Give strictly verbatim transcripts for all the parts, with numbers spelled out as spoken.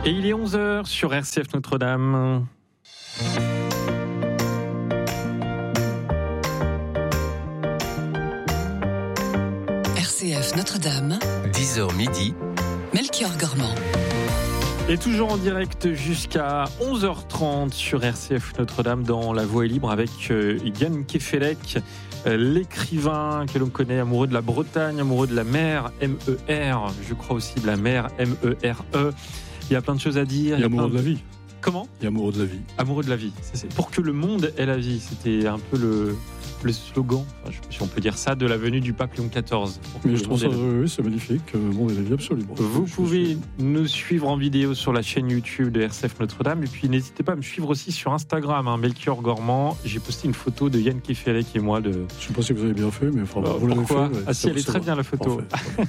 Et il est onze heures sur R C F Notre-Dame. R C F Notre-Dame, dix heures midi, Melchior Gormand. Et toujours en direct jusqu'à onze heures trente sur R C F Notre-Dame dans La Voix est libre avec Yann Kefelec, l'écrivain que l'on connaît, amoureux de la Bretagne, amoureux de la mer, M E R, je crois aussi de la mer, M E R E. Il y a plein de choses à dire. Et amoureux de la vie. Comment ? Et amoureux de la vie. Amoureux de la vie. C'est pour que le monde ait la vie. C'était un peu le, le slogan, enfin, si on peut dire ça, de la venue du pape Léon quatorze. Mais je trouve ça, oui, c'est magnifique. Le monde ait la vie, absolument. Vous je, pouvez je suis... nous suivre en vidéo sur la chaîne YouTube de R C F Notre-Dame. Et puis n'hésitez pas à me suivre aussi sur Instagram, hein, Melchior Gormand. J'ai posté une photo de Yann Kefelec et moi. De... Je ne sais pas si vous avez bien fait, mais enfin, euh, vous l'avez fait. Pourquoi ? Ouais, Ah si, elle est très vrai. bien la photo.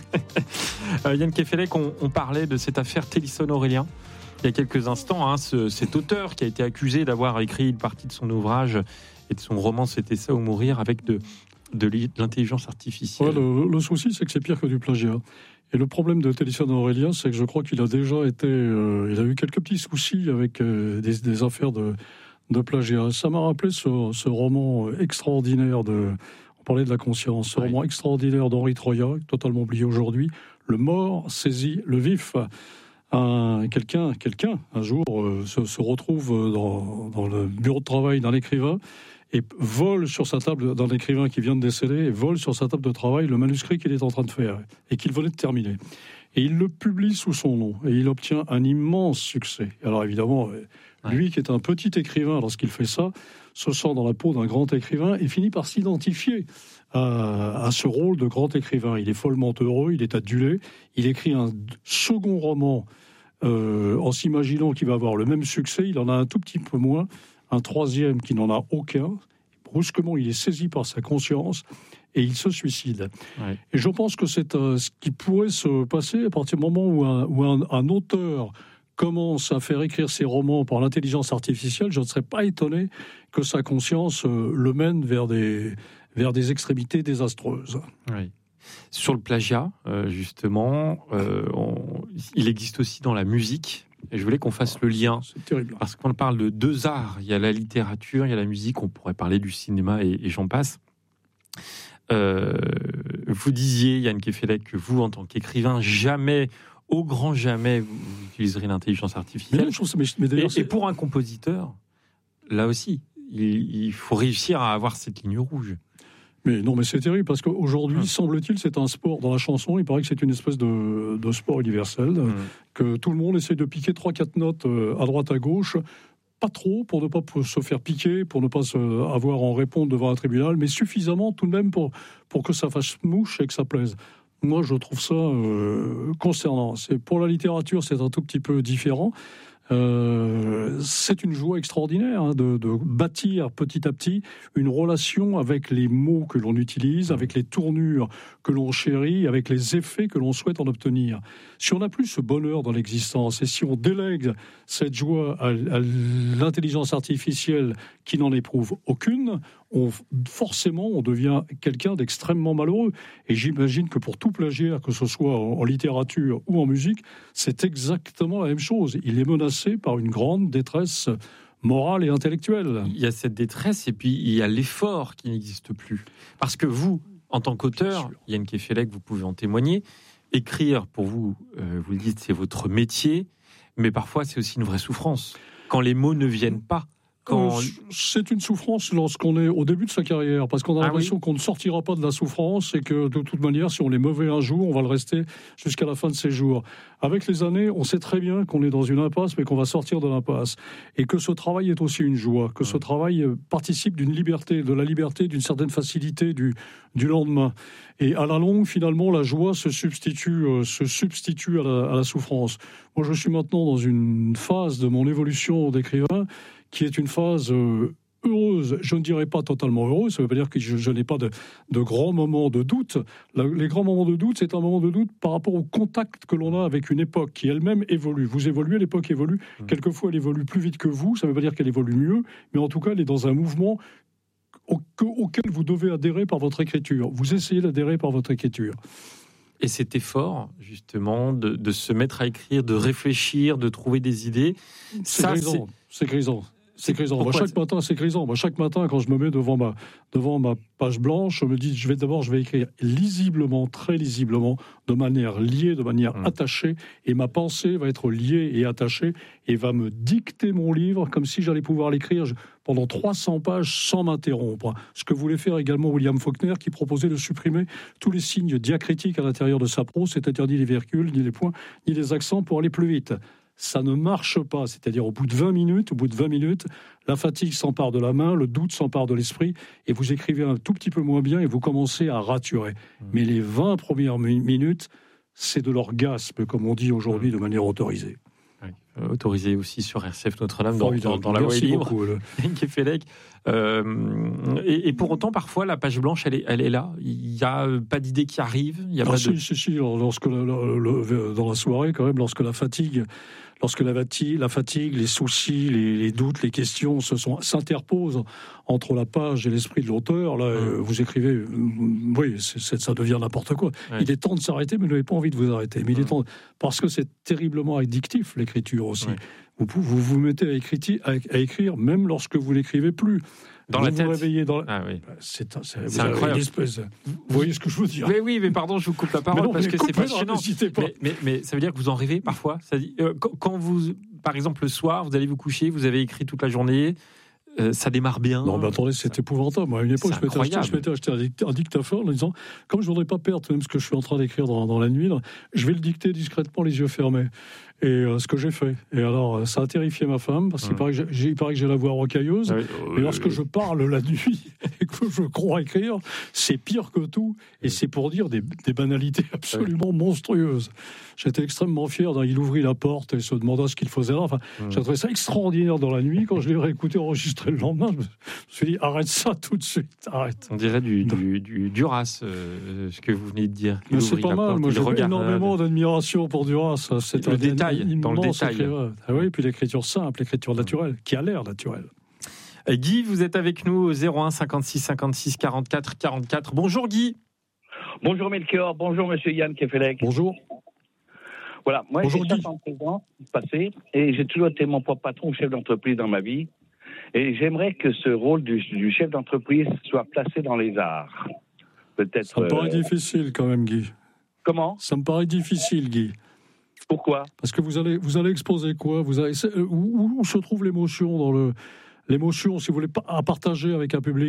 euh, Yann Kefelec, on, on parlait de cette affaire Télisson-Aurélien. Il y a quelques instants, hein, ce, cet auteur qui a été accusé d'avoir écrit une partie de son ouvrage et de son roman C'était ça ou mourir avec de, de l'intelligence artificielle. Ouais, le, le souci, c'est que c'est pire que du plagiat. Et le problème de Télisson-Aurélien, c'est que je crois qu'il a déjà été... Euh, il a eu quelques petits soucis avec euh, des, des affaires de, de plagiat. Ça m'a rappelé ce, ce roman extraordinaire de... On parlait de la conscience. Ce oui. roman extraordinaire d'Henri Troya, totalement oublié aujourd'hui. Le mort saisit le vif. Un, quelqu'un, quelqu'un, un jour, euh, se, se retrouve dans, dans le bureau de travail d'un écrivain et vole sur sa table, d'un écrivain qui vient de décéder, et vole sur sa table de travail le manuscrit qu'il est en train de faire et qu'il venait de terminer. Et il le publie sous son nom et il obtient un immense succès. Alors évidemment, lui ouais. qui est un petit écrivain, lorsqu'il fait ça, se sent dans la peau d'un grand écrivain et finit par s'identifier à, à ce rôle de grand écrivain. Il est follement heureux, il est adulé, il écrit un second roman euh, en s'imaginant qu'il va avoir le même succès, il en a un tout petit peu moins, un troisième qui n'en a aucun. Brusquement, il est saisi par sa conscience et il se suicide. Ouais. Et je pense que c'est euh, ce qui pourrait se passer à partir du moment où un, où un, un auteur commence à faire écrire ses romans par l'intelligence artificielle. Je ne serais pas étonné que sa conscience euh, le mène vers des, vers des extrémités désastreuses. Oui. Sur le plagiat, euh, justement, euh, on, il existe aussi dans la musique. Et je voulais qu'on fasse le lien. C'est terrible. Parce qu'on parle de deux arts. Il y a la littérature, il y a la musique. On pourrait parler du cinéma et, et j'en passe. Euh, vous disiez, Yann Kefelec, que vous, en tant qu'écrivain, jamais, au grand jamais, vous utiliserez l'intelligence artificielle. Mais, mais, mais d'ailleurs, et, et pour un compositeur, là aussi, il, il faut réussir à avoir cette ligne rouge. Mais non, mais c'est terrible parce qu'aujourd'hui, mmh. semble-t-il, c'est un sport. Dans la chanson, il paraît que c'est une espèce de, de sport universel, mmh. que tout le monde essaie de piquer trois quatre notes à droite à gauche. Pas trop pour ne pas se faire piquer, pour ne pas se avoir à en répondre devant un tribunal, mais suffisamment tout de même pour, pour que ça fasse mouche et que ça plaise. Moi, je trouve ça euh, concernant. C'est, pour la littérature, c'est un tout petit peu différent. Euh, c'est une joie extraordinaire hein, de, de bâtir petit à petit une relation avec les mots que l'on utilise, avec les tournures que l'on chérit, avec les effets que l'on souhaite en obtenir. Si on n'a plus ce bonheur dans l'existence et si on délègue cette joie à, à l'intelligence artificielle qui n'en éprouve aucune, on, forcément on devient quelqu'un d'extrêmement malheureux. Et j'imagine que pour tout plagiaire, que ce soit en, en littérature ou en musique, c'est exactement la même chose. Il est menacé par une grande détresse morale et intellectuelle. Il y a cette détresse et puis il y a l'effort qui n'existe plus. Parce que vous, en tant qu'auteur, Yann Kefelec, vous pouvez en témoigner, écrire pour vous, euh, vous le dites, c'est votre métier, mais parfois c'est aussi une vraie souffrance. Quand les mots ne viennent pas. Quand... C'est une souffrance lorsqu'on est au début de sa carrière, parce qu'on a ah l'impression oui. qu'on ne sortira pas de la souffrance et que de toute manière, si on est mauvais un jour, on va le rester jusqu'à la fin de ses jours. Avec les années, on sait très bien qu'on est dans une impasse, mais qu'on va sortir de l'impasse. Et que ce travail est aussi une joie, que ouais. ce travail participe d'une liberté, de la liberté, d'une certaine facilité du, du lendemain. Et à la longue, finalement, la joie se substitue, euh, se substitue à la, à la souffrance. Moi, je suis maintenant dans une phase de mon évolution d'écrivain qui est une phase euh, heureuse. Je ne dirais pas totalement heureuse, ça ne veut pas dire que je, je n'ai pas de, de grands moments de doute. La, les grands moments de doute, c'est un moment de doute par rapport au contact que l'on a avec une époque qui elle-même évolue. Vous évoluez, l'époque évolue. Mmh. Quelquefois, elle évolue plus vite que vous, ça ne veut pas dire qu'elle évolue mieux, mais en tout cas, elle est dans un mouvement au, auquel vous devez adhérer par votre écriture. Vous essayez d'adhérer par votre écriture. Et cet effort, justement, de, de se mettre à écrire, de réfléchir, de trouver des idées, c'est ça, grisant, c'est, c'est grisant. C'est grisant. Moi, Pourquoi chaque matin, c'est grisant. Moi, chaque matin, quand je me mets devant ma, devant ma page blanche, je me dis, je vais d'abord, je vais écrire lisiblement, très lisiblement, de manière liée, de manière mmh. attachée, et ma pensée va être liée et attachée, et va me dicter mon livre comme si j'allais pouvoir l'écrire pendant trois cents pages sans m'interrompre. Ce que voulait faire également William Faulkner, qui proposait de supprimer tous les signes diacritiques à l'intérieur de sa prose, c'est-à-dire ni les virgules, ni les points, ni les accents, pour aller plus vite. Ça ne marche pas, c'est-à-dire au bout de vingt minutes, au bout de vingt minutes, la fatigue s'empare de la main, le doute s'empare de l'esprit, et vous écrivez un tout petit peu moins bien et vous commencez à raturer. Mmh. Mais les vingt premières minutes, c'est de l'orgasme, comme on dit aujourd'hui, de manière autorisée. Oui. Euh, autorisé aussi sur R C F Notre-Dame, dans, dans, dans la voie libre. Kefelec. Euh, et, et pour autant, parfois, la page blanche, elle est, elle est là. Il n'y a pas d'idée qui arrive. Il y a ah, pas si, de... si, si. Lorsque la, la, la, dans la soirée, quand même, lorsque la fatigue... Lorsque la fatigue, la fatigue, les soucis, les, les doutes, les questions se sont, s'interposent entre la page et l'esprit de l'auteur, là, mmh. vous écrivez, oui, c'est, c'est, ça devient n'importe quoi. Ouais. Il est temps de s'arrêter, mais vous n'avez pas envie de vous arrêter. Mais mmh. il est temps, parce que c'est terriblement addictif, l'écriture aussi. Ouais. Vous, vous vous mettez à écrire, à, à écrire même lorsque vous n'écrivez plus. Dans vous la vous tête. réveillez dans la... ah, oui. C'est, c'est, c'est vous incroyable. Espèce... Vous voyez ce que je veux dire? Mais oui, mais pardon, je vous coupe la parole non, parce que c'est passionnant. Non, pas. Mais, mais, mais ça veut dire que vous en rêvez parfois. Ça dit, euh, quand, quand vous, par exemple, le soir, vous allez vous coucher, vous avez écrit toute la journée. Euh, ça démarre bien. Non, mais attendez, c'est épouvantable. Moi, à une époque, je m'étais, acheté, je m'étais acheté un dictaphone en disant, comme je ne voudrais pas perdre même ce que je suis en train d'écrire dans, dans la nuit, là, je vais le dicter discrètement, les yeux fermés. Et euh, ce que j'ai fait. Et alors, ça a terrifié ma femme, parce qu'il mmh. paraît, que j'ai, il paraît que j'ai la voix rocailleuse. Oui, oui, et lorsque oui. je parle la nuit et que je crois écrire, c'est pire que tout. Et c'est pour dire des, des banalités absolument oui. monstrueuses. J'étais extrêmement fier. Il ouvrit la porte et se demanda ce qu'il faisait là. Enfin, mmh. j'ai trouvé ça extraordinaire dans la nuit. Quand je l'ai réécouté enregistré le lendemain, je me suis dit, arrête ça tout de suite. Arrête. On dirait du, du, du Duras, euh, ce que vous venez de dire. Mais c'est pas mal. Moi, j'ai énormément d'admiration pour Duras. C'est le un détail. Dans le détail. Ah oui, puis l'écriture simple, l'écriture naturelle, qui a l'air naturelle. Guy, vous êtes avec nous au zéro un cinquante-six cinquante-six quarante-quatre quarante-quatre. Bonjour Guy. Bonjour Melchior, bonjour Monsieur Yann Kefelec. Bonjour. Voilà, moi bonjour, j'ai soixante-treize ans passé et j'ai toujours été mon propre patron, chef d'entreprise dans ma vie. Et j'aimerais que ce rôle du, du chef d'entreprise soit placé dans les arts. Peut-être. Ça me paraît euh... difficile quand même, Guy. Comment ? Ça me paraît difficile, Guy. Pourquoi ? Parce que vous allez, vous allez exposer quoi ? Vous allez, où, où se trouve l'émotion dans le, l'émotion, si vous voulez, à partager avec un public ?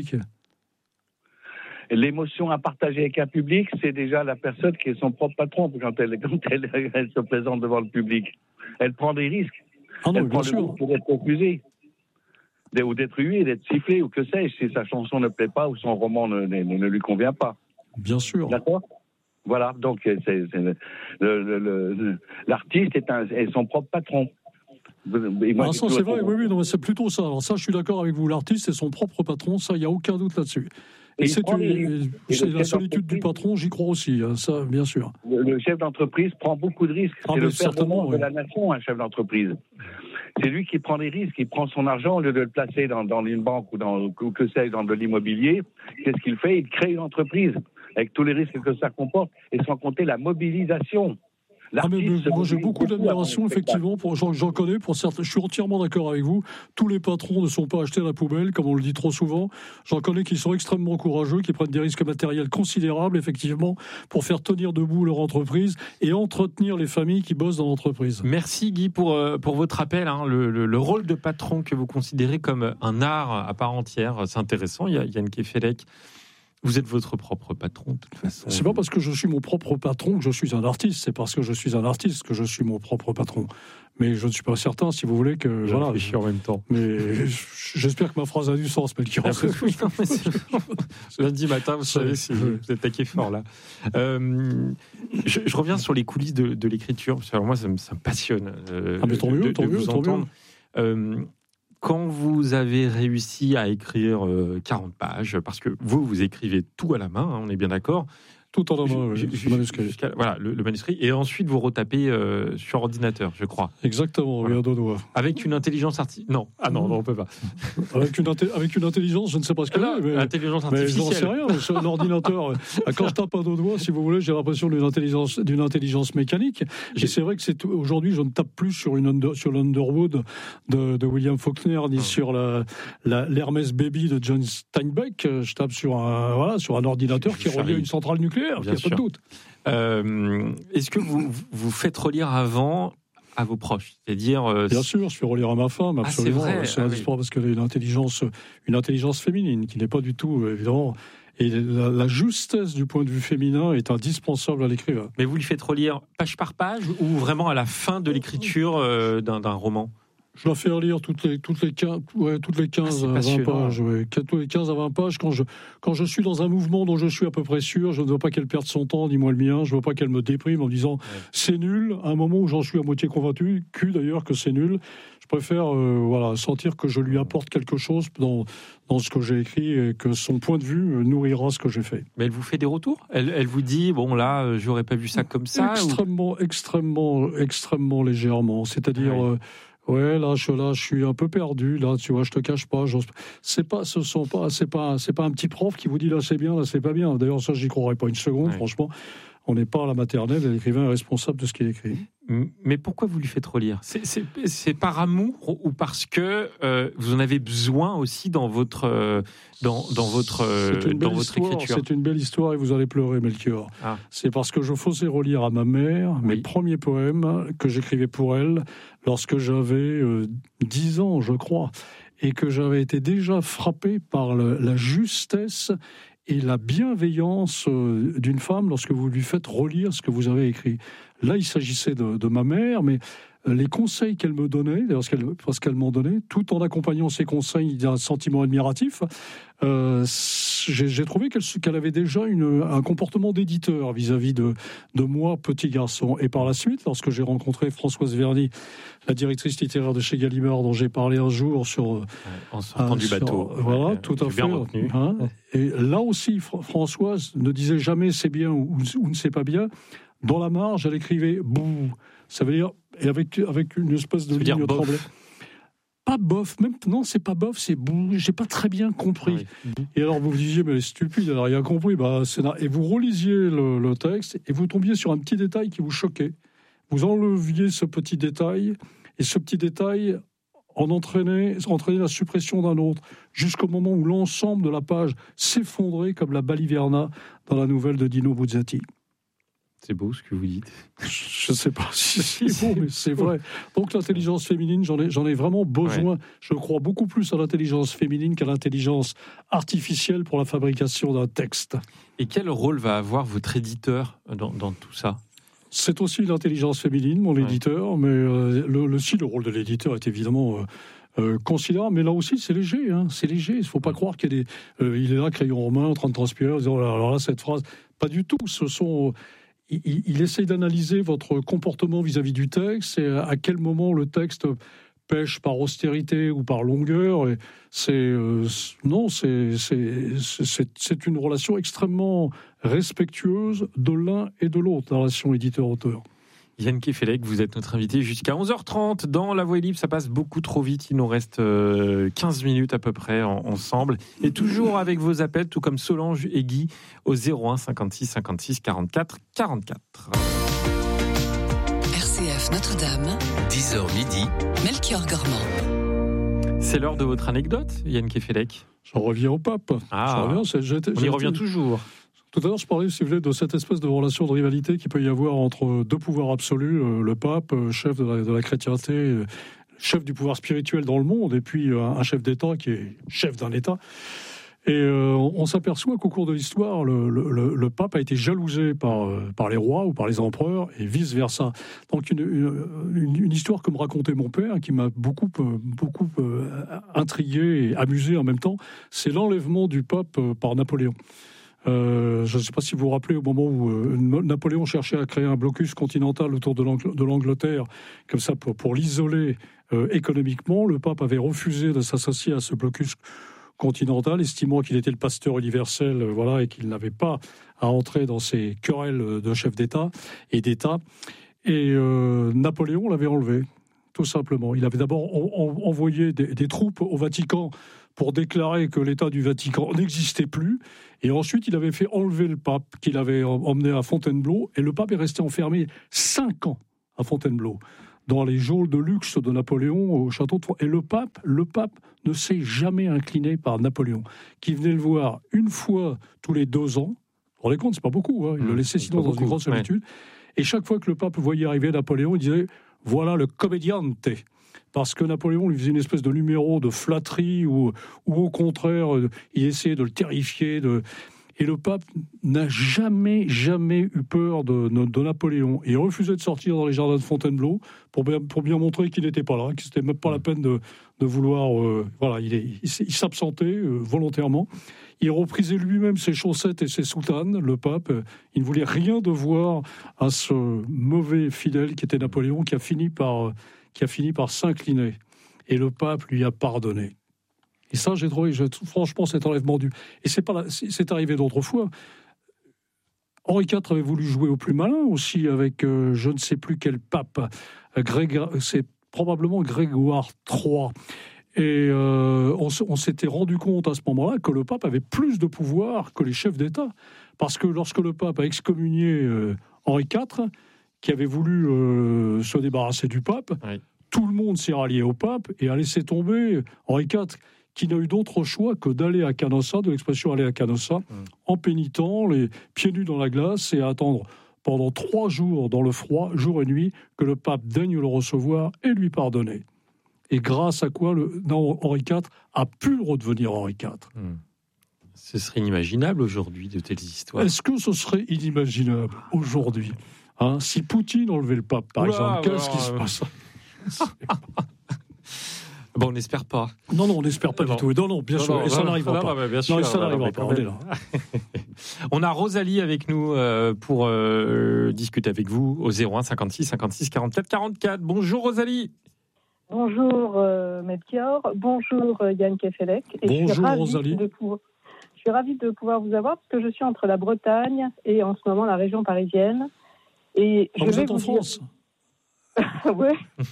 L'émotion à partager avec un public, c'est déjà la personne qui est son propre patron quand elle, quand elle, elle se présente devant le public. Elle prend des risques. Ah non, elle prend le risque d'être refusée, ou d'être huée, d'être sifflée, ou que sais-je, si sa chanson ne plaît pas ou son roman ne, ne, ne lui convient pas. Bien sûr. D'accord ? Voilà, donc c'est, c'est, le, le, le, l'artiste est, un, est son propre patron. Et moi, ah, ça, c'est vrai, oui, oui, non, c'est plutôt ça. Alors ça, je suis d'accord avec vous, l'artiste est son propre patron, ça, il n'y a aucun doute là-dessus. Et, et c'est, une, les, c'est la solitude du patron, j'y crois aussi, hein, ça, bien sûr. Le, le chef d'entreprise prend beaucoup de risques. Ah, c'est le père oui. de la nation, un chef d'entreprise. C'est lui qui prend des risques, il prend son argent au lieu de le placer dans, dans une banque ou, dans, ou que sais-je, dans de l'immobilier. Qu'est-ce qu'il fait ? Il crée une entreprise avec tous les risques que ça comporte et sans compter la mobilisation. Ah mais, mais, moi j'ai beaucoup d'admiration effectivement pour j'en, j'en connais pour certains. Je suis entièrement d'accord avec vous. Tous les patrons ne sont pas achetés à la poubelle comme on le dit trop souvent. J'en connais qui sont extrêmement courageux, qui prennent des risques matériels considérables effectivement pour faire tenir debout leur entreprise et entretenir les familles qui bossent dans l'entreprise. Merci Guy pour pour votre appel. Hein. Le, le, le rôle de patron que vous considérez comme un art à part entière, c'est intéressant. Il y a Yann Kefelec. Vous êtes votre propre patron, de toute façon. C'est pas parce que je suis mon propre patron que je suis un artiste. C'est parce que je suis un artiste que je suis mon propre patron. Mais je ne suis pas certain, si vous voulez, que... Je voilà, réfléchis en même temps. Mais j'espère que ma phrase a du sens, Melchior. Ah, oui, non, mais c'est... Lundi matin, vous savez, si vous êtes taqué fort, là. Euh, je, je reviens sur les coulisses de, de l'écriture, parce que moi, ça me, ça me passionne. Euh, ah, mais tant mieux, de, tant de mieux, vous tant entendre. mieux. Euh, Quand vous avez réussi à écrire quarante pages, parce que vous, vous écrivez tout à la main, hein, on est bien d'accord, Tout en main, oui, le manuscrit. Voilà, le, le manuscrit. Et ensuite, vous retapez euh, sur ordinateur, je crois. Exactement, voilà. Oui, à deux doigts. Avec une intelligence artificielle. Non, ah non, non, on ne peut pas. Avec une, inté... avec une intelligence, je ne sais pas ce qu'elle est. Mais... Intelligence artificielle. Mais j'en sais rien. Sur un ordinateur, quand je tape à deux doigts, si vous voulez, j'ai l'impression d'une intelligence, d'une intelligence mécanique. Et c'est vrai que c'est aujourd'hui, je ne tape plus sur, une under... sur l'Underwood de, de William Faulkner, ni ah. sur la, la, l'Hermès Baby de John Steinbeck. Je tape sur un, voilà, sur un ordinateur qui est relié à une centrale nucléaire. Il n'y a pas de doute. Euh, est-ce que vous vous faites relire avant à vos proches, c'est-à-dire euh, bien sûr, je fais relire à ma femme, absolument. Ah, c'est vrai. C'est ah, indispensable oui. Parce qu'elle a une intelligence, une intelligence féminine qui n'est pas du tout évidemment. Et la, la justesse du point de vue féminin est indispensable à l'écrivain. Mais vous lui faites relire page par page ou vraiment à la fin de l'écriture euh, d'un, d'un roman? Je la fais relire toutes les, toutes les quinze, ouais, toutes les quinze ah, à vingt pages. Ouais. Toutes les quinze à vingt pages. Quand je, quand je suis dans un mouvement dont je suis à peu près sûr, je ne veux pas qu'elle perde son temps, ni moi le mien. Je ne veux pas qu'elle me déprime en me disant ouais. c'est nul. À un moment où j'en suis à moitié convaincu, d'ailleurs, que c'est nul, je préfère euh, voilà, sentir que je lui apporte quelque chose dans, dans ce que j'ai écrit et que son point de vue nourrira ce que j'ai fait. Mais elle vous fait des retours ? elle, elle vous dit, bon là, j'aurais pas vu ça comme ça Extrêmement, ou... extrêmement, extrêmement légèrement. C'est-à-dire... Ah oui. euh, Ouais, là, je, là, je suis un peu perdu. Là, tu vois, je te cache pas. C'est pas, ce sont pas, c'est pas, c'est pas un petit prof qui vous dit là c'est bien, là c'est pas bien. D'ailleurs, ça, j'y croirais pas une seconde. Ouais. Franchement, on n'est pas à la maternelle. L'écrivain est responsable de ce qu'il écrit. Mais pourquoi vous lui faites relire ? c'est, c'est, c'est par amour ou parce que euh, vous en avez besoin aussi dans votre, euh, dans, dans votre, euh, dans votre histoire, écriture ? C'est une belle histoire et vous allez pleurer, Melchior. Ah. C'est parce que je faisais relire à ma mère oui. mes premiers poèmes que j'écrivais pour elle lorsque j'avais euh, dix ans, je crois, et que j'avais été déjà frappé par le, la justesse et la bienveillance euh, d'une femme lorsque vous lui faites relire ce que vous avez écrit. Là, il s'agissait de, de ma mère, mais les conseils qu'elle me donnait, parce qu'elle, parce qu'elle m'en donnait, tout en accompagnant ces conseils d'un sentiment admiratif, euh, j'ai, j'ai trouvé qu'elle, qu'elle avait déjà une, un comportement d'éditeur vis-à-vis de, de moi, petit garçon. Et par la suite, lorsque j'ai rencontré Françoise Verny, la directrice littéraire de chez Gallimard, dont j'ai parlé un jour sur... Ouais, en sortant du bateau. Sur, voilà, ouais, tout à fait. Hein, et là aussi, Françoise ne disait jamais c'est bien ou, ou ne c'est pas bien. Dans la marge, elle écrivait « bouh ». Ça veut dire, et avec, avec une espèce de ligne tremblée. Pas bof, même, non, c'est pas bof, c'est bouh, j'ai pas très bien compris. Ah oui. Et alors vous vous disiez, mais stupide, elle n'a rien compris. Bah, c'est, et vous relisiez le, le texte, et vous tombiez sur un petit détail qui vous choquait. Vous enleviez ce petit détail, et ce petit détail en entraînait, entraînait la suppression d'un autre, jusqu'au moment où l'ensemble de la page s'effondrait comme la baliverna dans la nouvelle de Dino Buzzati. C'est beau ce que vous dites. Je ne sais pas si c'est beau, mais c'est vrai. Donc l'intelligence féminine, j'en ai, j'en ai vraiment besoin. Ouais. Je crois beaucoup plus à l'intelligence féminine qu'à l'intelligence artificielle pour la fabrication d'un texte. Et quel rôle va avoir votre éditeur dans, dans tout ça ? C'est aussi l'intelligence féminine, mon ouais. éditeur, mais euh, le, le, si le rôle de l'éditeur est évidemment... Euh, Euh, considérable, mais là aussi c'est léger, hein, c'est léger. Il ne faut pas croire qu'il y a des, euh, il est là crayon romain en train de transpirer, en disant alors là cette phrase, pas du tout. Ce sont, il, il essaye d'analyser votre comportement vis-à-vis du texte et à quel moment le texte pêche par austérité ou par longueur. Et c'est euh, non, c'est, c'est c'est c'est une relation extrêmement respectueuse de l'un et de l'autre, la relation éditeur-auteur. Yann Kefelec, vous êtes notre invité jusqu'à onze heures trente dans La Voix est libre. Ça passe beaucoup trop vite. Il nous reste quinze minutes à peu près en, ensemble. Et toujours avec vos appels, tout comme Solange et Guy, au zéro un cinquante-six cinquante-six quarante-quatre quarante-quatre. R C F Notre-Dame, dix heures midi, Melchior Gormand. C'est l'heure de votre anecdote, Yann Kefelec. J'en reviens au pape. Ah, J'en reviens, c'est, j'étais, on y j'étais... revient toujours. Tout à l'heure, je parlais, si vous voulez, de cette espèce de relation de rivalité qu'il peut y avoir entre deux pouvoirs absolus, le pape, chef de la, de la chrétienté, chef du pouvoir spirituel dans le monde, et puis un chef d'État qui est chef d'un État. Et euh, on s'aperçoit qu'au cours de l'histoire, le, le, le pape a été jalousé par, par les rois ou par les empereurs, et vice-versa. Donc une, une, une histoire que me racontait mon père, qui m'a beaucoup, beaucoup intrigué et amusé en même temps, c'est l'enlèvement du pape par Napoléon. Euh, je ne sais pas si vous vous rappelez au moment où euh, Napoléon cherchait à créer un blocus continental autour de, l'Angl- de l'Angleterre, comme ça pour, pour l'isoler euh, économiquement, le pape avait refusé de s'associer à ce blocus continentale, estimant qu'il était le pasteur universel, euh, voilà, et qu'il n'avait pas à entrer dans ces querelles de chefs d'État et d'État. Et euh, Napoléon l'avait enlevé, tout simplement. Il avait d'abord en, en, envoyé des, des troupes au Vatican pour déclarer que l'État du Vatican n'existait plus. Et ensuite, il avait fait enlever le pape, qu'il avait emmené à Fontainebleau. Et le pape est resté enfermé cinq ans à Fontainebleau, dans les geôles de luxe de Napoléon au château de Fontainebleau. Et le pape, le pape ne s'est jamais incliné par Napoléon, qui venait le voir une fois tous les deux ans. Vous vous rendez compte, c'est pas beaucoup. Hein. Il mmh, le laissait sinon dans beaucoup, une grande solitude. Ouais. Et chaque fois que le pape voyait arriver Napoléon, il disait « Voilà le commediante ». Parce que Napoléon lui faisait une espèce de numéro de flatterie ou, ou au contraire, il essayait de le terrifier. De... Et le pape n'a jamais, jamais eu peur de, de, de Napoléon. Il refusait de sortir dans les jardins de Fontainebleau pour bien, pour bien montrer qu'il n'était pas là, que c'était même pas la peine de, de vouloir... Euh, voilà, il, est, il, il s'absentait euh, volontairement. Il reprisait lui-même ses chaussettes et ses soutanes, le pape. Il ne voulait rien devoir à ce mauvais fidèle qui était Napoléon, qui a fini par... qui a fini par s'incliner. Et le pape lui a pardonné. Et ça, j'ai trouvé, j'ai, franchement, cet enlèvement du... Et c'est, pas la, c'est, c'est arrivé d'autres fois. Henri quatre avait voulu jouer au plus malin aussi avec euh, je ne sais plus quel pape. Grégor, c'est probablement Grégoire trois. Et euh, on, on s'était rendu compte à ce moment-là que le pape avait plus de pouvoir que les chefs d'État. Parce que lorsque le pape a excommunié euh, Henri quatre, qui avait voulu euh, se débarrasser du pape, oui. Tout le monde s'est rallié au pape et a laissé tomber Henri quatre, qui n'a eu d'autre choix que d'aller à Canossa, de l'expression aller à Canossa, mmh. en pénitent, les pieds nus dans la glace, et attendre pendant trois jours dans le froid, jour et nuit, que le pape daigne le recevoir et lui pardonner. Et grâce à quoi le, non, Henri quatre a pu redevenir Henri quatre. Mmh. Ce serait inimaginable aujourd'hui de telles histoires. Est-ce que ce serait inimaginable aujourd'hui ? Hein, si Poutine enlevait le pape, par Oula, exemple, qu'est-ce qui se passe ? Bon, on n'espère pas. Non, non, on n'espère pas non. du tout. Non, non, bien non, sûr, non, et ça n'arrivera pas. Bah, bien sûr, non, et ça n'arrivera pas. On est là. On a Rosalie avec nous euh, pour euh, discuter avec vous au zéro un cinquante-six cinquante-six quarante-quatre quarante-quatre. Bonjour Rosalie. Bonjour euh, Melchior. Bonjour euh, Yann Kefelec. Et Bonjour je Rosalie. De pouvoir, je suis ravie de pouvoir vous avoir parce que je suis entre la Bretagne et en ce moment la région parisienne. Et ah, je vous vais êtes en vous France dire... Oui.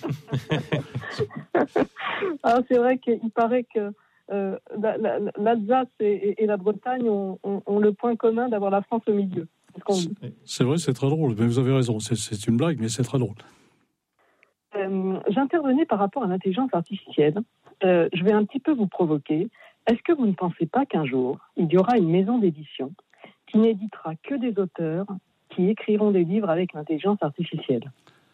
Alors c'est vrai qu'il paraît que euh, la, la, l'Alsace et, et la Bretagne ont, ont, ont le point commun d'avoir la France au milieu. C'est, ce qu'on dit. C'est vrai, c'est très drôle. Mais vous avez raison, c'est, c'est une blague, mais c'est très drôle. Euh, j'intervenais par rapport à l'intelligence artificielle. Euh, je vais un petit peu vous provoquer. Est-ce que vous ne pensez pas qu'un jour, il y aura une maison d'édition qui n'éditera que des auteurs qui écriront des livres avec l'intelligence artificielle ?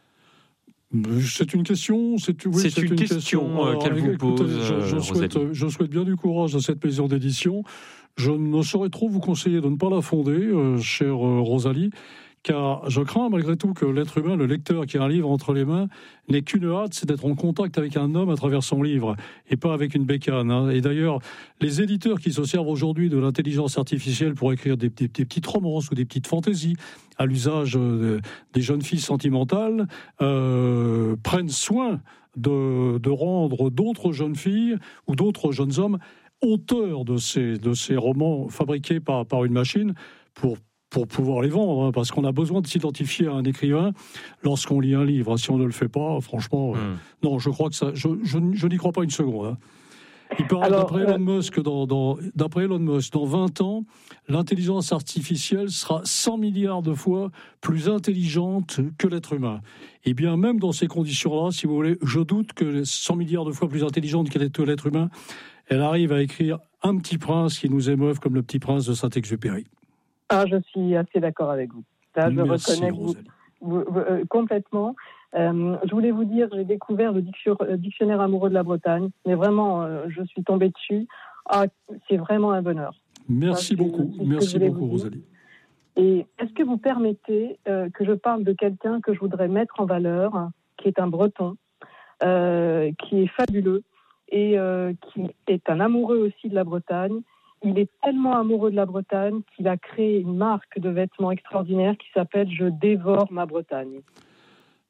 C'est une question, c'est, oui, c'est, c'est une, une question, question alors, qu'elle vous écoutez, pose. Je, je, souhaite, je souhaite bien du courage à cette maison d'édition. Je ne saurais trop vous conseiller de ne pas la fonder, euh, chère euh, Rosalie, car je crains malgré tout que l'être humain, le lecteur qui a un livre entre les mains, n'ait qu'une hâte, c'est d'être en contact avec un homme à travers son livre, et pas avec une bécane. Hein. Et d'ailleurs, les éditeurs qui se servent aujourd'hui de l'intelligence artificielle pour écrire des, des, des petites romances ou des petites fantaisies à l'usage euh, des jeunes filles sentimentales, euh, prennent soin de, de rendre d'autres jeunes filles ou d'autres jeunes hommes auteurs de ces, de ces romans fabriqués par, par une machine pour pour pouvoir les vendre, hein, parce qu'on a besoin de s'identifier à un écrivain lorsqu'on lit un livre. Si on ne le fait pas, franchement, mmh. euh, non, je crois que ça, je, je, je n'y crois pas une seconde. Hein. Il paraît, Alors, d'après, euh... Elon Musk, dans, dans, d'après Elon Musk, dans vingt ans, l'intelligence artificielle sera cent milliards de fois plus intelligente que l'être humain. Et bien, même dans ces conditions-là, si vous voulez, je doute que cent milliards de fois plus intelligente que l'être humain, elle arrive à écrire un petit prince qui nous émeuve comme le petit prince de Saint-Exupéry. Ah, je suis assez d'accord avec vous. Là, je Merci, reconnais vous, vous, vous, euh, complètement. Euh, je voulais vous dire, j'ai découvert le dictionnaire amoureux de la Bretagne, mais vraiment, euh, je suis tombée dessus. Ah, c'est vraiment un bonheur. Merci Ça, beaucoup, c'est, c'est merci beaucoup, Rosalie. Et est-ce que vous permettez euh, que je parle de quelqu'un que je voudrais mettre en valeur, hein, qui est un Breton, euh, qui est fabuleux et euh, qui est un amoureux aussi de la Bretagne. Il est tellement amoureux de la Bretagne qu'il a créé une marque de vêtements extraordinaire qui s'appelle « Je dévore ma Bretagne ».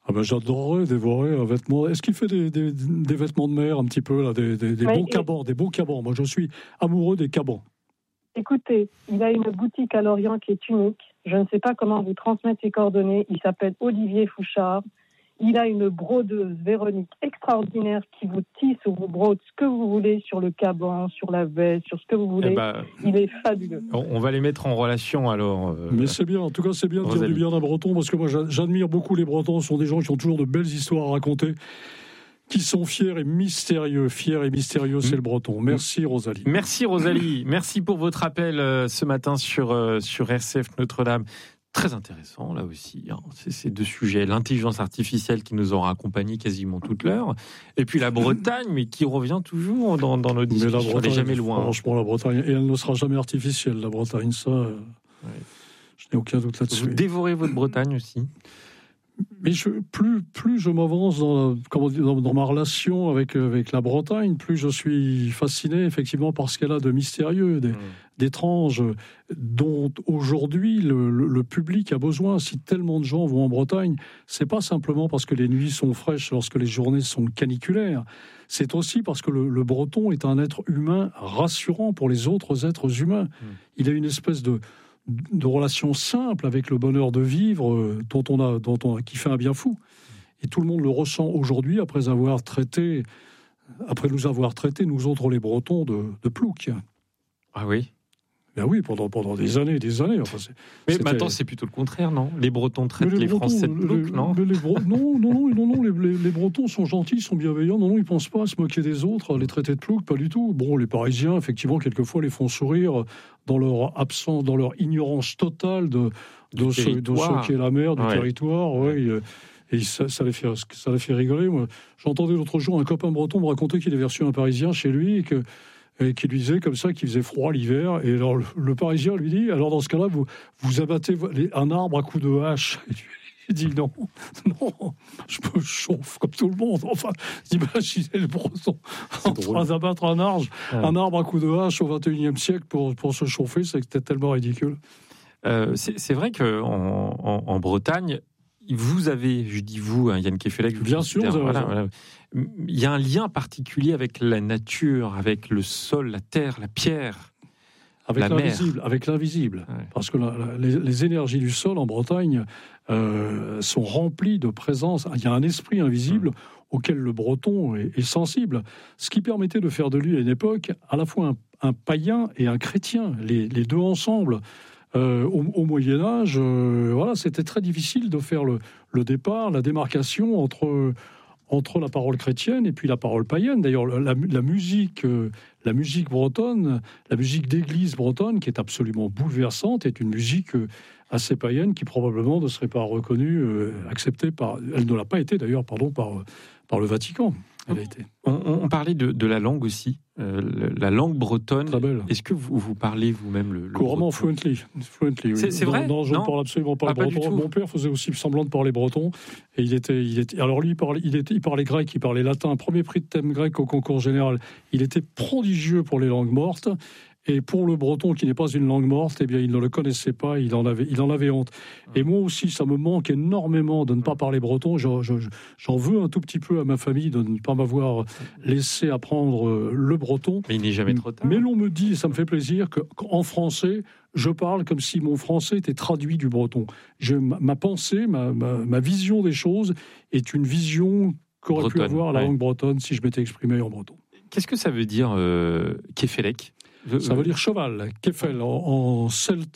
Ah ben j'adorerais dévorer un vêtement. Est-ce qu'il fait des, des, des vêtements de mer un petit peu là, des, des, des Oui, beaux et... cabans, des beaux cabans. Moi je suis amoureux des cabans. Écoutez, il a une boutique à Lorient qui est unique. Je ne sais pas comment vous transmettre ses coordonnées. Il s'appelle Olivier Fouchard. Il a une brodeuse, Véronique, extraordinaire qui vous tisse ou vous brode ce que vous voulez sur le caban, sur la veste, sur ce que vous voulez. Eh ben, il est fabuleux. On va les mettre en relation alors. Euh, Mais c'est bien, en tout cas c'est bien de dire du bien d'un Breton, parce que moi j'admire beaucoup les Bretons. Ce sont des gens qui ont toujours de belles histoires à raconter, qui sont fiers et mystérieux. Fiers et mystérieux, c'est le Breton. Merci Rosalie. Merci Rosalie. Merci pour votre appel euh, ce matin sur, euh, sur R C F Notre-Dame. Très intéressant, là aussi, hein. C'est ces deux sujets. L'intelligence artificielle qui nous aura accompagnés quasiment toute l'heure. Et puis la Bretagne, mais qui revient toujours dans, dans nos discussions. Mais la Bretagne, elle n'est jamais loin. Franchement, la Bretagne, et elle ne sera jamais artificielle, la Bretagne, ça, euh, ouais. Je n'ai aucun doute là-dessus. Vous dévorez votre Bretagne aussi? Mais je, plus, plus je m'avance dans, comment dire, dans, dans ma relation avec, avec la Bretagne, plus je suis fasciné effectivement par ce qu'elle a de mystérieux, des, mmh. d'étrange, dont aujourd'hui le, le, le public a besoin. Si tellement de gens vont en Bretagne, c'est pas simplement parce que les nuits sont fraîches lorsque les journées sont caniculaires, c'est aussi parce que le, le Breton est un être humain rassurant pour les autres êtres humains. Mmh. Il a une espèce de de relations simples avec le bonheur de vivre euh, dont on a, dont on a, qui fait un bien fou. Et tout le monde le ressent aujourd'hui après avoir traité, après nous avoir traités, nous autres les Bretons, de, de ploucs. Ah oui. Ben oui, pendant, pendant des années, des années. Enfin, c'est, mais maintenant, c'est plutôt le contraire, non? Les Bretons traitent les, les Bretons, Français de ploucs, les, non les Bre... Non, non, non, non, non les, les, les Bretons sont gentils, sont bienveillants. Non, non, ils ne pensent pas à se moquer des autres, à les traiter de ploucs, pas du tout. Bon, les Parisiens, effectivement, quelquefois, les font sourire dans leur absence, dans leur ignorance totale de, de, ce, de ce qu'est la mer, du ouais. territoire. Ouais, et, et ça, ça, les fait, ça les fait rigoler. Moi, j'entendais l'autre jour un copain breton me raconter qu'il avait reçu un Parisien chez lui et que et qui lui disait comme ça qu'il faisait froid l'hiver. Et alors le, le Parisien lui dit, alors dans ce cas-là, vous, vous abattez un arbre à coups de hache. Il dit non, non, je me chauffe comme tout le monde. Enfin, imaginez le Breton en train d'abattre un arbre, ouais. un arbre à coups de hache au vingt et unième siècle pour, pour se chauffer, c'était tellement ridicule. Euh, c'est, c'est vrai qu'en en, en Bretagne, vous avez, je dis vous, hein, Yann Kefelec, bien sûr, vous avez voilà, voilà. Il y a un lien particulier avec la nature, avec le sol, la terre, la pierre, avec la l'invisible, mer. Avec l'invisible, ouais. Parce que la, la, les, les énergies du sol en Bretagne euh, sont remplies de présence. Il y a un esprit invisible mmh. auquel le Breton est, est sensible, ce qui permettait de faire de lui à une époque à la fois un, un païen et un chrétien, les, les deux ensemble. Euh, au, au Moyen-Âge, euh, voilà, c'était très difficile de faire le, le départ, la démarcation entre, entre la parole chrétienne et puis la parole païenne. D'ailleurs, la, la, musique, euh, la musique bretonne, la musique d'église bretonne, qui est absolument bouleversante, est une musique euh, assez païenne qui probablement ne serait pas reconnue, euh, acceptée par... Elle ne l'a pas été d'ailleurs, pardon, par, par le Vatican. Elle a été. On, on parlait de, de la langue aussi, euh, la langue bretonne. Très belle. Est-ce que vous, vous parlez vous-même le, le couramment, fluently, fluently. Oui. C'est, c'est vrai. Non, non je non ne parle absolument pas ah, le breton. Mon père faisait aussi semblant de parler breton, et il était, il était. Alors lui, il parlait, il était, il parlait grec, il parlait latin. Premier prix de thème grec au concours général. Il était prodigieux pour les langues mortes. Et pour le breton, qui n'est pas une langue morte, eh bien, il ne le connaissait pas, il en avait, il en avait honte. Et moi aussi, ça me manque énormément de ne pas parler breton. J'en, j'en veux un tout petit peu à ma famille de ne pas m'avoir laissé apprendre le breton. Mais il n'est jamais trop tard. Mais l'on me dit, et ça me fait plaisir, qu'en français, je parle comme si mon français était traduit du breton. Je, ma, ma pensée, ma, ma, ma vision des choses est une vision qu'aurait bretonne, pu avoir la ouais. langue bretonne si je m'étais exprimé en breton. Qu'est-ce que ça veut dire, euh, Kefelec ? Ça veut dire cheval, kefel, en, en celte,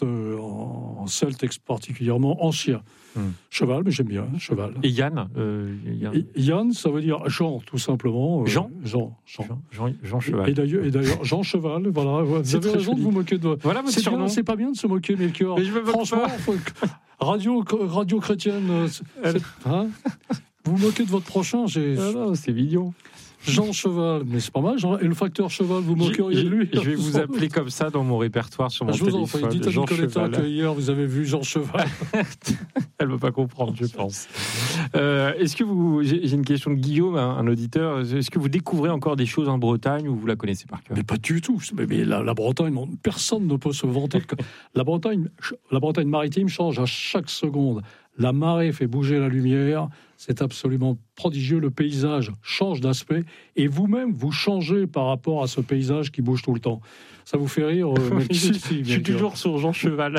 en celte particulièrement ancien. Hum. Cheval, mais j'aime bien, cheval. Et Yann, euh, Yann. Et Yann, ça veut dire Jean, tout simplement. Euh, Jean Jean, Jean. Jean, Jean Cheval. Et, et, d'ailleurs, et d'ailleurs, Jean Cheval, voilà. Vous c'est avez raison joli. De vous moquer de... Voilà votre c'est surnom. Bien, c'est pas bien de se moquer, Melchior. Mais je me Franchement, faut... radio, radio chrétienne, c'est... Hein vous moquez de votre prochain, j'ai... Ah non, c'est mignon. Jean Cheval, mais c'est pas mal. Jean... Et le facteur Cheval, vous moqueriez de lui. Je vais vous appeler comme ça dans mon répertoire sur mon je téléphone. Je vous en prie, dites à Nicoletta que hier vous avez vu Jean Cheval. Elle ne veut pas comprendre, je pense. Euh, est-ce que vous, j'ai une question de Guillaume, un, un auditeur. Est-ce que vous découvrez encore des choses en Bretagne ou vous la connaissez par cœur? Mais pas du tout. Mais, mais la, la Bretagne, personne ne peut se vanter. La Bretagne, la Bretagne maritime change à chaque seconde. La marée fait bouger la lumière. c'est absolument prodigieux. Le paysage change d'aspect et vous-même, vous changez par rapport à ce paysage qui bouge tout le temps. Ça vous fait rire euh, même si, si, si, je suis toujours sur Jean Cheval.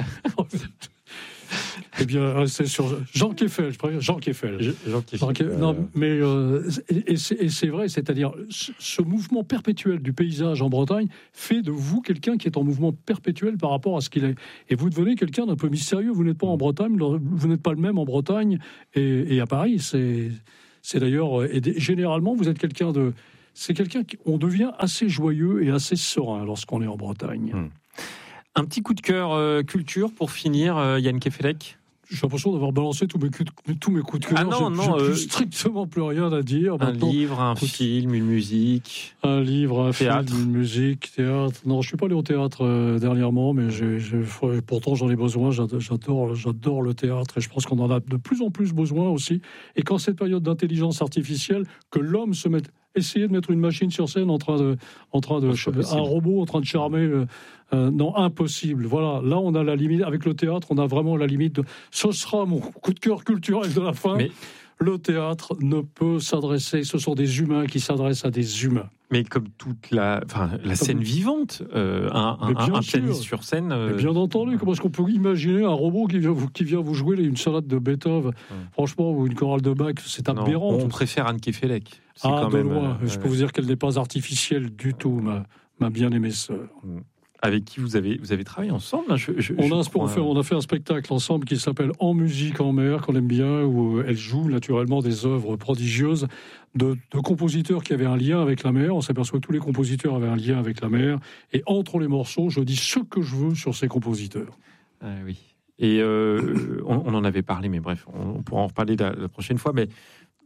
Eh bien, c'est sur Jean Keffel, je préfère Jean Keffel. Jean Keffel. Euh... Non, mais euh, et, et, c'est, et c'est vrai, c'est-à-dire ce, ce mouvement perpétuel du paysage en Bretagne fait de vous quelqu'un qui est en mouvement perpétuel par rapport à ce qu'il est. Et vous devenez quelqu'un d'un peu mystérieux. Vous n'êtes pas en Bretagne, vous n'êtes pas le même en Bretagne et, et à Paris. C'est, c'est d'ailleurs, et généralement, vous êtes quelqu'un de, c'est quelqu'un qu'on devient assez joyeux et assez serein lorsqu'on est en Bretagne. Hum. Un petit coup de cœur euh, culture pour finir, euh, Yann Kefelec. J'ai l'impression d'avoir balancé tous mes, tous mes coups de cœur. Ah non, j'ai, non, j'ai euh, plus strictement plus rien à dire. Un Maintenant, livre, un écoute, film, une musique. Un livre, un théâtre. film, une musique, théâtre. Non, je suis pas allé au théâtre euh, dernièrement, mais j'ai, j'ai, pourtant j'en ai besoin. J'adore, j'adore le théâtre et je pense qu'on en a de plus en plus besoin aussi. Et quand cette période d'intelligence artificielle, que l'homme se mette, essayer de mettre une machine sur scène en train de, en train de, un robot en train de charmer. Euh, Euh, non, impossible. Voilà, là on a la limite. Avec le théâtre, on a vraiment la limite. De... Ce sera mon coup de cœur culturel de la fin. Mais... Le théâtre ne peut s'adresser. Ce sont des humains qui s'adressent à des humains. Mais comme toute la, enfin, la scène vivante, euh, un, un, un pianiste sur scène. Euh... Bien entendu. Comment est-ce qu'on peut imaginer un robot qui vient vous, qui vient vous jouer une sonate de Beethoven, hum. franchement, ou une chorale de Bach? C'est aberrant. Non, on préfère Anne Kefelec. C'est ah, quand de même, loin. euh, Je peux vous dire qu'elle n'est pas artificielle du tout, ma, ma bien-aimée sœur. Hum. Avec qui vous avez, vous avez travaillé ensemble je, je, on, je a, on, fait, on a fait un spectacle ensemble qui s'appelle En musique en mer, qu'on aime bien, où elle joue naturellement des œuvres prodigieuses de, de compositeurs qui avaient un lien avec la mer. On s'aperçoit que tous les compositeurs avaient un lien avec la mer. Et entre les morceaux, je dis ce que je veux sur ces compositeurs. Ah oui. Et euh, on, on en avait parlé, mais bref, on, on pourra en reparler la, la prochaine fois. Mais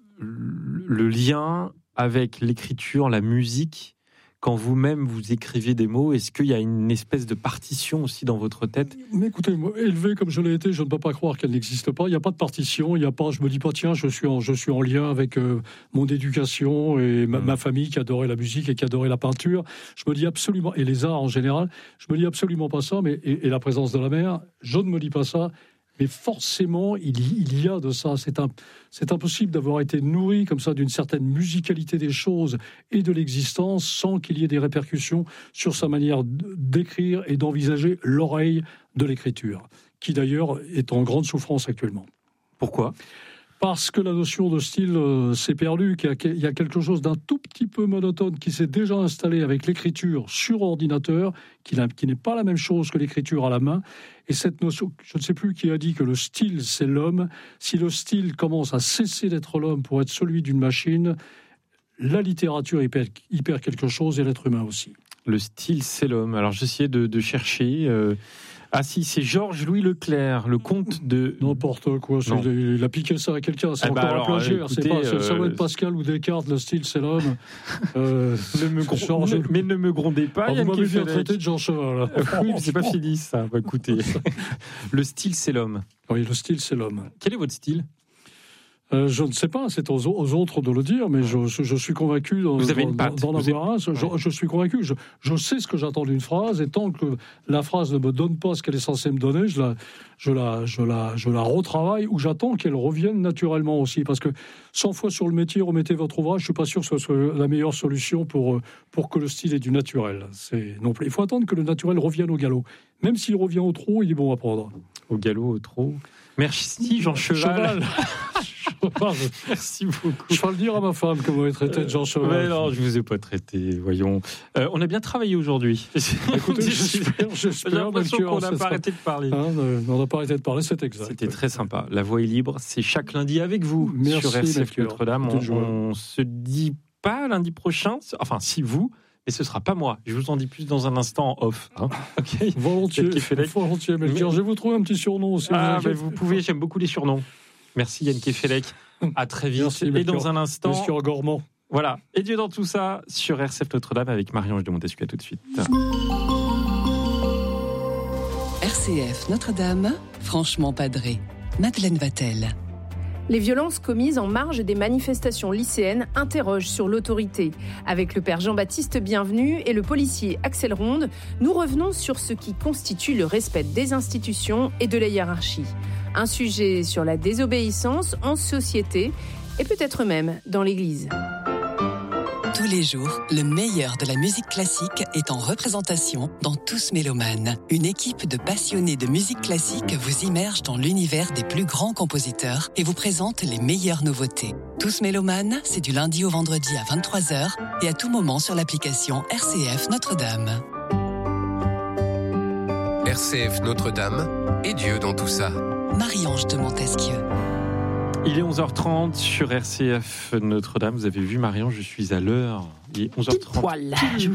le lien avec l'écriture, la musique, quand vous-même vous écrivez des mots, est-ce qu'il y a une espèce de partition aussi dans votre tête? Mais écoutez, moi, élevé comme je l'ai été, je ne peux pas croire qu'elle n'existe pas. Il n'y a pas de partition, il y a pas. Je me dis pas tiens, je suis en, je suis en lien avec euh, mon éducation et ma, mmh. ma famille qui adorait la musique et qui adorait la peinture. Je me dis absolument, et les arts en général, je me dis absolument pas ça. Mais et, et la présence de la mer, je ne me dis pas ça. Mais forcément, il y, il y a de ça. C'est, un, c'est impossible d'avoir été nourri comme ça d'une certaine musicalité des choses et de l'existence sans qu'il y ait des répercussions sur sa manière d'écrire et d'envisager l'oreille de l'écriture, qui d'ailleurs est en grande souffrance actuellement. Pourquoi ? Parce que la notion de style euh, s'est perdue, qu'il y, a, il y a quelque chose d'un tout petit peu monotone qui s'est déjà installé avec l'écriture sur ordinateur, qui, qui n'est pas la même chose que l'écriture à la main. Et cette notion, je ne sais plus qui a dit que le style, c'est l'homme. Si le style commence à cesser d'être l'homme pour être celui d'une machine, la littérature y perd, y perd quelque chose et l'être humain aussi. Le style, c'est l'homme. Alors j'essayais de, de chercher... Euh... Ah si, c'est Georges-Louis Leclerc, le comte de... N'importe quoi, c'est, il a piqué ça à quelqu'un, c'est eh encore bah alors, un plagiaire, c'est pas, euh, ça doit être Pascal ou Descartes, le style c'est l'homme. Euh, ne me gro- ne, mais ne me grondez pas, ah, Yann Kefelec. Vous m'avez bien traité de Jean Cheval. Euh, oui, c'est pas fini ça, bah, écoutez. Le style c'est l'homme. Oui, le style c'est l'homme. Quel est votre style ? Euh, je ne sais pas, c'est aux, aux autres de le dire, mais je, je, je suis convaincu d'en, Vous avez une patte. d'en avoir un. Je, je suis convaincu, je, je sais ce que j'attends d'une phrase, et tant que la phrase ne me donne pas ce qu'elle est censée me donner, je la, je la, je la, je la retravaille, ou j'attends qu'elle revienne naturellement aussi. Parce que cent fois sur le métier, remettez votre ouvrage, je ne suis pas sûr que ce soit la meilleure solution pour, pour que le style ait du naturel. C'est non plus. Il faut attendre que le naturel revienne au galop. Même s'il revient au trot, il est bon à prendre. Au galop, au trot. Merci Jean Cheval. Cheval. Merci beaucoup. Je vais le dire à ma femme comment est traité de Jean Cheval. Mais non, je vous ai pas traité, voyons. Euh, on a bien travaillé aujourd'hui. Écoutez, j'espère, j'espère. J'ai l'impression qu'on n'a pas arrêté de parler. Hein, on n'a pas arrêté de parler, c'est exact. C'était très sympa. La voix est libre, c'est chaque lundi avec vous. Merci, sur R C F Notre-Dame. On, on se dit pas lundi prochain, enfin si vous, mais ce sera pas moi. Je vous en dis plus dans un instant en off. Hein, okay. Volontiers, volontiers. Mais, mais... je vais vous trouver un petit surnom aussi. Ah, vous, mais vous pouvez, j'aime beaucoup les surnoms. Merci Yann Kefelec. À très vite. Merci, et dans un instant. Monsieur Gormand. Voilà. Et Dieu dans tout ça sur R C F Notre-Dame avec Marie-Ange de Montesquieu. À tout de suite. R C F Notre-Dame, franchement padré. Madeleine Vatel. Les violences commises en marge des manifestations lycéennes interrogent sur l'autorité. Avec le père Jean-Baptiste Bienvenu et le policier Axel Ronde, nous revenons sur ce qui constitue le respect des institutions et de la hiérarchie. Un sujet sur la désobéissance en société et peut-être même dans l'église. Tous les jours, le meilleur de la musique classique est en représentation dans Tous Mélomanes. Une équipe de passionnés de musique classique vous immerge dans l'univers des plus grands compositeurs et vous présente les meilleures nouveautés. Tous Mélomanes, c'est du lundi au vendredi à vingt-trois heures et à tout moment sur l'application R C F Notre-Dame. R C F Notre-Dame et Dieu dans tout ça. Marie-Ange de Montesquieu. Il est onze heures trente sur R C F Notre-Dame. Vous avez vu, Marion, je suis à l'heure. Il est onze heures trente. Poil.